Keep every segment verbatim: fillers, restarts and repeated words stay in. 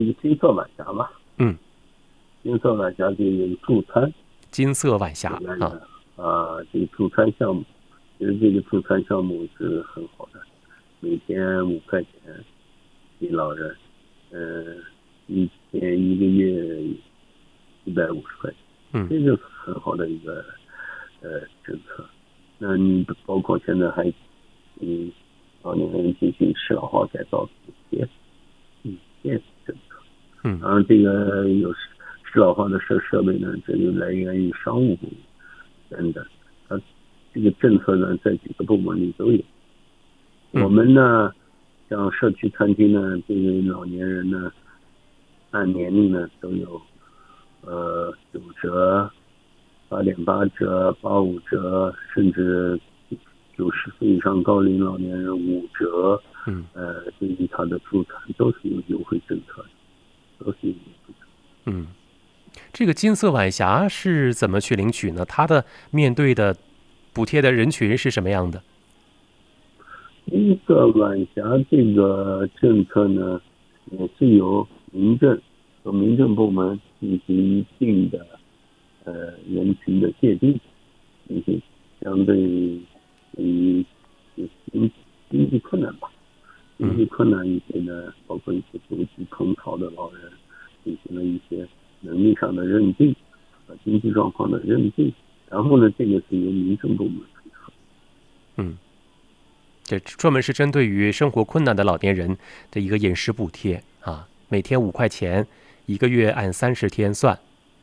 这个金色晚霞嘛， 嗯， 金色晚霞就有助餐， 金色晚霞啊， 啊，这个助餐项目，其实这个助餐项目是很好的，每天五块钱给老人，呃，一天一个月一百五十块钱， 嗯， 这就是很好的一个呃政策。那你包括现在还嗯老年人进行适老化改造补贴，嗯，这是政策。 嗯， 然后这个有适老化的设设备呢，这就来源于商务部等等，它这个政策呢，在几个部门里都有。我们呢，像社区餐厅呢，对于老年人呢，按年龄呢都有，呃，九折、八点八折、八五折，甚至九十岁以上高龄老年人五折。 嗯， 呃，对于他的助餐都是有优惠政策的，都是有优惠政策。 嗯，这个金色晚霞是怎么去领取呢？它的面对的补贴的人群是什么样的？ 金色晚霞这个政策呢，也是由民政和民政部门进行一定的呃人群的界定，进行相对于经经济困难吧，经济困难一些呢，包括一些独居空巢的老人，进行了一些能力上的认定和经济状况的认定，然后呢，这个是由民政部门配合。 嗯。这专门是针对于生活困难的老年人的一个饮食补贴啊，每天五块钱，一个月按三十天算。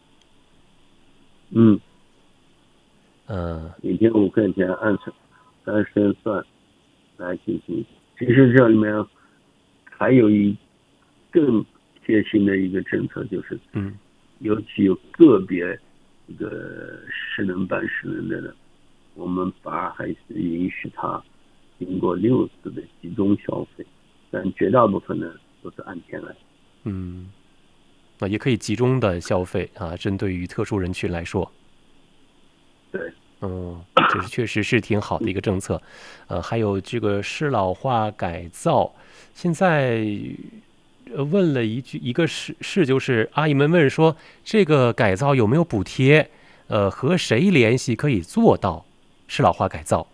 嗯， 呃， 每天五块钱按三十天算来进行。其实这里面还有一更贴心的一个政策，就是嗯， 尤其有个别这个失能办失能的人，我们反而还是允许他经过六次的集中消费，但绝大部分呢都是按天来。 嗯，那也可以集中的消费啊，针对于特殊人群来说。 对， 嗯，这是确实是挺好的一个政策。呃，还有这个适老化改造，现在问了一句，一个是是就是阿姨们问说，这个改造有没有补贴？呃，和谁联系可以做到适老化改造？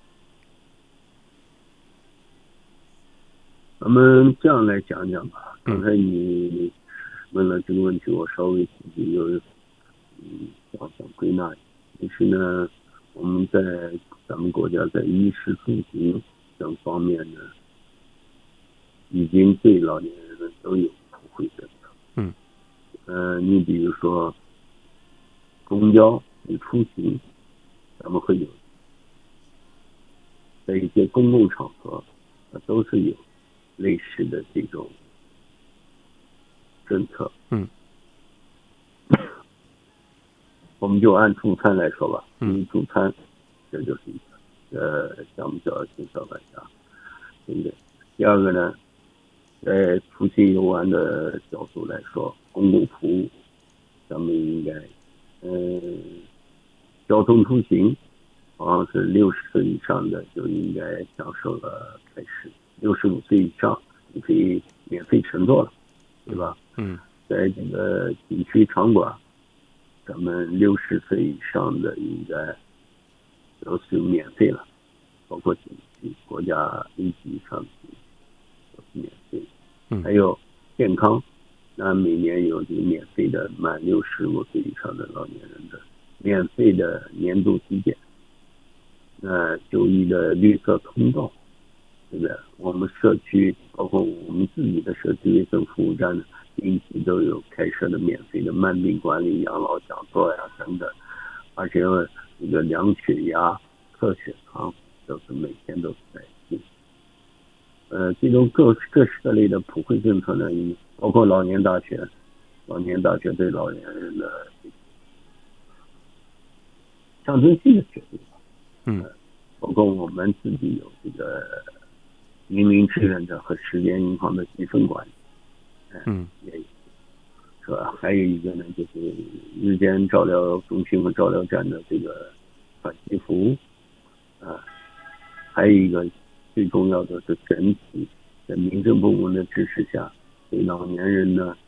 我们这样来讲讲吧。刚才你问了这个问题，我稍微自己有嗯想想归纳。其实呢，我们在咱们国家在衣食住行等方面呢，已经对老年人呢都有普惠政策。 嗯， 呃，你比如说公交你出行，咱们会有在一些公共场合，都是有类似的这种政策。 嗯， 我们就按助餐来说吧。 嗯， 助餐这就是一个呃项目叫金色晚霞，对不对？第二个呢，在出行游玩的角度来说，公共服务咱们应该嗯、呃、交通出行好像是六十岁以上的就应该享受了开始，六十五岁以上你可以免费乘坐了，对吧？ 嗯， 在这个景区场馆，咱们六十岁以上的应该都是免费了，包括景区国家 A 级以上的都是免费的。 嗯， 还有健康，那每年有这个免费的满六十五岁以上的老年人的免费的年度体检，那就医的绿色通道，对不对？我们社区包括我们自己的社区卫生服务站呢，定期都有开设的免费的慢病管理、养老讲座呀等等，而且这个量血压、测血糖都是每天都是在进行。呃，这种各各式各类的普惠政策呢，包括老年大学，老年大学对老年人的象征性的决定。 嗯， 包括我们自己有这个民营志愿者和时间银行的积分管理， 嗯， 也有，是吧？还有一个呢，就是日间照料中心和照料站的这个短期服务，啊，还有一个最重要的是整体在民政部门的支持下，对老年人呢